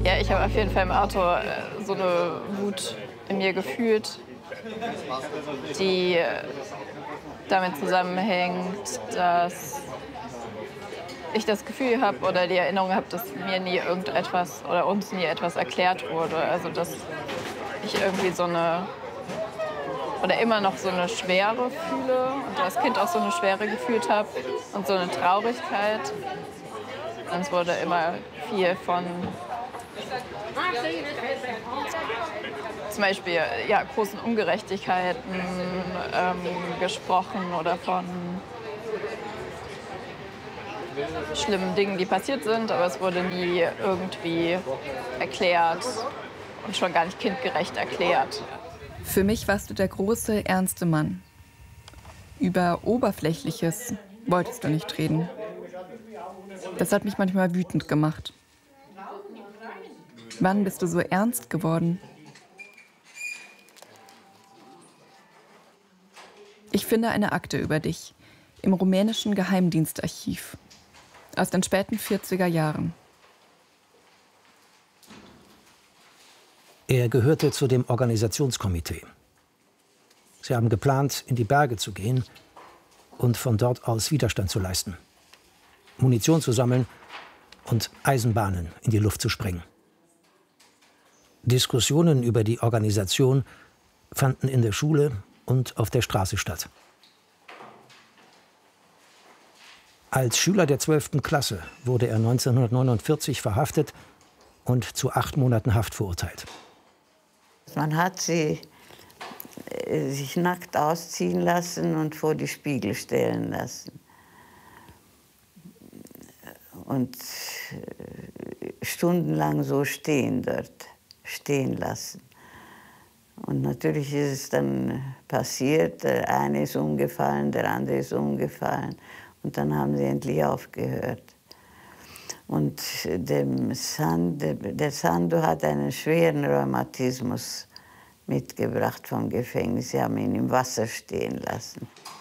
Ja, ich habe auf jeden Fall im Auto so eine Wut in mir gefühlt, die damit zusammenhängt, dass ich das Gefühl habe oder die Erinnerung habe, dass mir nie irgendetwas oder uns nie etwas erklärt wurde. Also dass ich irgendwie so eine oder immer noch so eine Schwere fühle und als Kind auch so eine Schwere gefühlt habe und so eine Traurigkeit. Und es wurde immer viel von zum Beispiel ja, großen Ungerechtigkeiten gesprochen oder von schlimmen Dingen, die passiert sind, aber es wurde nie irgendwie erklärt und schon gar nicht kindgerecht erklärt. Für mich warst du der große, ernste Mann. Über Oberflächliches wolltest du nicht reden. Das hat mich manchmal wütend gemacht. Wann bist du so ernst geworden? Ich finde eine Akte über dich im rumänischen Geheimdienstarchiv aus den späten 40er Jahren. Er gehörte zu dem Organisationskomitee. Sie haben geplant, in die Berge zu gehen und von dort aus Widerstand zu leisten, Munition zu sammeln und Eisenbahnen in die Luft zu sprengen. Diskussionen über die Organisation fanden in der Schule und auf der Straße statt. Als Schüler der 12. Klasse wurde er 1949 verhaftet und zu 8 Monaten Haft verurteilt. Man hat sie sich nackt ausziehen lassen und vor die Spiegel stellen lassen. Und stundenlang so stehen lassen. Und natürlich ist es dann passiert, der eine ist umgefallen, der andere ist umgefallen. Und dann haben sie endlich aufgehört. Und der Sandro hat einen schweren Rheumatismus mitgebracht vom Gefängnis. Sie haben ihn im Wasser stehen lassen.